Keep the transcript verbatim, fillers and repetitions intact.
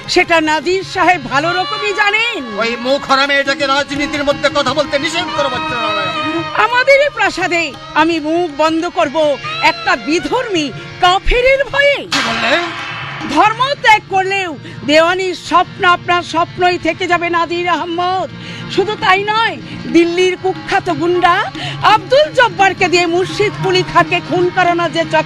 সেটা নাজির সাহেব ভালো রকমই জানেন। ওই মুখ হারামে এটাকে রাজনীতির মধ্যে কথা বলতে নিষেধ করো বাচ্চা। আমাদের প্রাসাদে আমি মুখ বন্ধ করব একটা বিধর্মী কাফেরের ভয়ে? কি বললে? ধর্ম ত্যাগ করলেও দেওয়ানির স্বপ্ন আপনার স্বপ্নই থেকে যাবে নাজির আহমদ। শুধু তাই নয়, দিল্লির কুখ্যাত গুন্ডা আব্দুল জব্বারকে দিয়ে মুর্শিদ কুলি খাকে খুন করানো যে